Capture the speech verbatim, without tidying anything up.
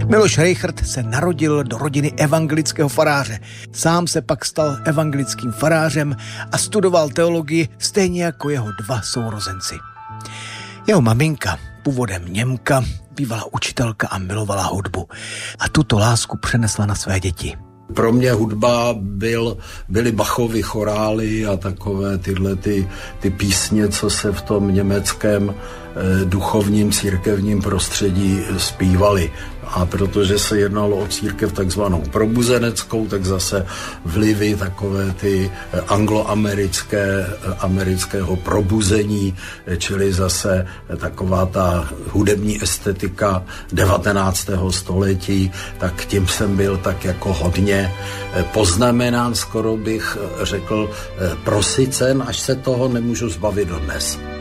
Miloš Reichert se narodil do rodiny evangelického faráře. Sám se pak stal evangelickým farářem a studoval teologii stejně jako jeho dva sourozenci. Jeho maminka, původem Němka, bývala učitelka a milovala hudbu. A tuto lásku přenesla na své děti. Pro mě hudba byl, byly Bachovy chorály a takové tyhle ty, ty písně, co se v tom německém eh, duchovním církevním prostředí zpívaly. A protože se jednalo o církev takzvanou probuzeneckou, tak zase vlivy takové ty angloamerické, amerického probuzení, čili zase taková ta hudební estetika devatenáctého století, tak tím jsem byl tak jako hodně poznamenán, skoro bych řekl prosycen, až se toho nemůžu zbavit dodnes.